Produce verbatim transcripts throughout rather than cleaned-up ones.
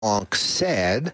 LeBlanc said,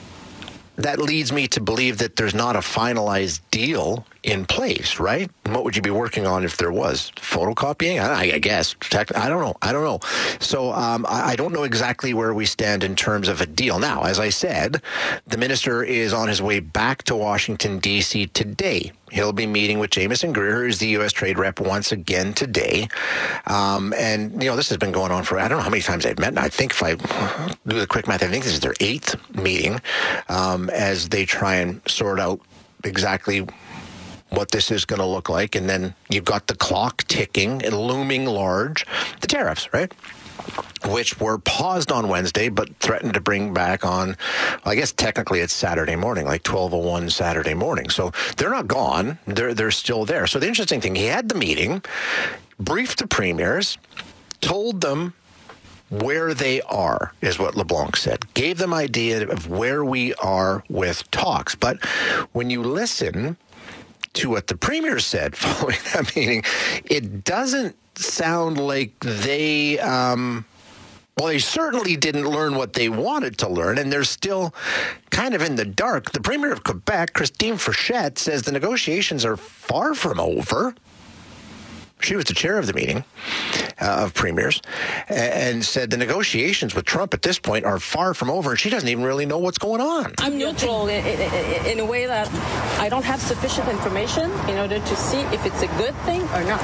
that leads me to believe that there's not a finalized deal in place, right? And what would you be working on if there was? Photocopying? I, I guess. I don't know. I don't know. So um, I, I don't know exactly where we stand in terms of a deal. Now, as I said, the minister is on his way back to Washington, D C today. He'll be meeting with Jamieson Greer, who's the U S trade rep, once again today. Um, and, you know, this has been going on for, I don't know how many times they've met. I think if I do the quick math, I think this is their eighth meeting um, as they try and sort out exactly what this is going to look like. And then you've got the clock ticking and looming large, the tariffs, right? Which were paused on Wednesday, but threatened to bring back on, well, I guess technically it's Saturday morning, like twelve oh one Saturday morning. So they're not gone. They're, they're still there. So the interesting thing, he had the meeting, briefed the premiers, told them where they are, is what LeBlanc said. Gave them idea of where we are with talks. But when you listen to what the premier said following that meeting, it doesn't sound like they, um, well, they certainly didn't learn what they wanted to learn, and they're still kind of in the dark. The Premier of Quebec, Christine Frechette, says the negotiations are far from over. She was the chair of the meeting uh, of premiers and said the negotiations with Trump at this point are far from over, and she doesn't even really know what's going on. I'm neutral in, in, in a way that I don't have sufficient information in order to see if it's a good thing or not.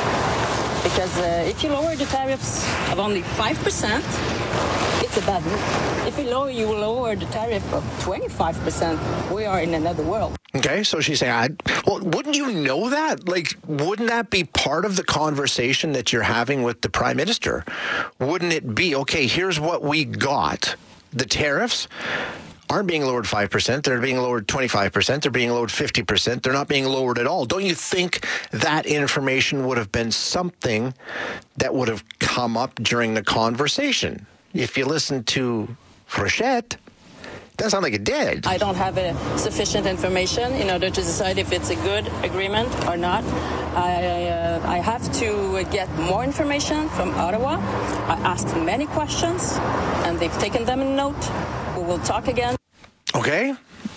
Because uh, if you lower the tariffs of only five percent, it's a bad move. If you lower, you lower the tariff of twenty-five percent, we are in another world. Okay, so she's saying, I, well, wouldn't you know that? Like, wouldn't that be part of the conversation that you're having with the Prime Minister? Wouldn't it be, okay, here's what we got. The tariffs aren't being lowered five percent. They're being lowered twenty-five percent. They're being lowered fifty percent. They're not being lowered at all. Don't you think that information would have been something that would have come up during the conversation? If you listen to Frechette, it doesn't sound like it did. I don't have a sufficient information in order to decide if it's a good agreement or not. I, uh, I have to get more information from Ottawa. I asked many questions, and they've taken them in note. We will talk again. Okay.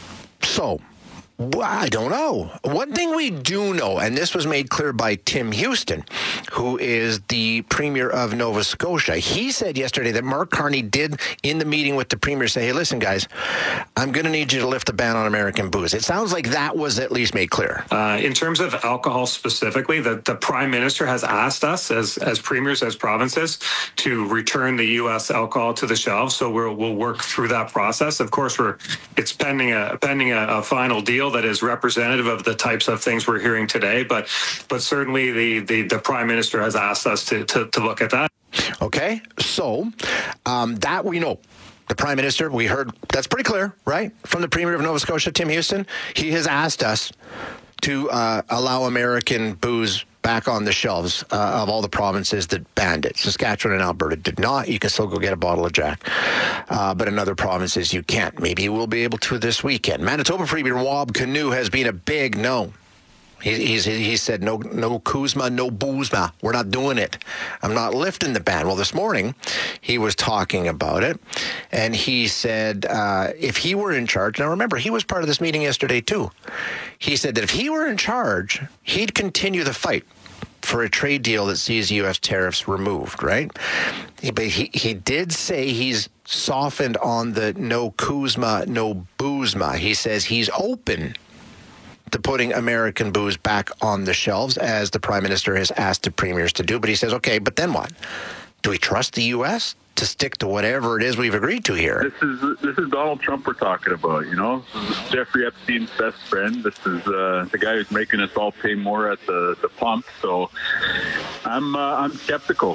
So, I don't know. One thing we do know, and this was made clear by Tim Houston, who is the Premier of Nova Scotia. He said yesterday that Mark Carney did, in the meeting with the Premier, say, hey, listen, guys, I'm going to need you to lift the ban on American booze. It sounds like that was at least made clear. Uh, in terms of alcohol specifically, the, the Prime Minister has asked us as, as premiers, as provinces, to return the U S alcohol to the shelves. So we'll, we'll work through that process. Of course, we're it's pending a pending a, a final deal that is representative of the types of things we're hearing today, but but certainly the the, the Prime Minister has asked us to, to, to look at that. Okay, so um, that we know. The Prime Minister, we heard, that's pretty clear, right? From the Premier of Nova Scotia, Tim Houston, he has asked us to uh, allow American booze back on the shelves uh, of all the provinces that banned it. Saskatchewan and Alberta did not. You can still go get a bottle of Jack. Uh, but in other provinces, you can't. Maybe you will be able to this weekend. Manitoba Premier Wab Kinew has been a big no. He, he's, he said, no no Kuzma, no Boozma. We're not doing it. I'm not lifting the ban. Well, this morning, he was talking about it, and he said uh, if he were in charge, now remember, he was part of this meeting yesterday, too. He said that if he were in charge, he'd continue the fight for a trade deal that sees U S tariffs removed, right? He, but he, he did say he's softened on the no Kuzma, no Boozma. He says he's open to putting American booze back on the shelves, as the Prime Minister has asked the premiers to do. But he says, okay, but then what? Do we trust the U S to stick to whatever it is we've agreed to here? This is this is Donald Trump we're talking about, you know? This is Jeffrey Epstein's best friend. This is uh, the guy who's making us all pay more at the, the pump. So I'm uh, I'm skeptical.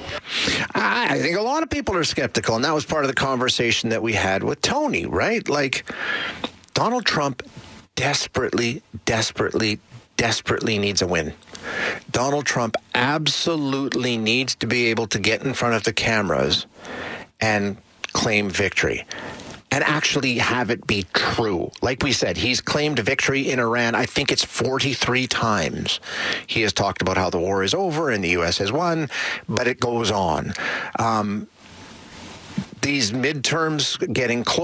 I think a lot of people are skeptical, and that was part of the conversation that we had with Tony, right? Like, Donald Trump desperately, desperately, desperately needs a win. Donald Trump absolutely needs to be able to get in front of the cameras and claim victory and actually have it be true. Like we said, he's claimed victory in Iran. I think it's forty-three times. He has talked about how the war is over and the U S has won, but it goes on. Um, these midterms getting close.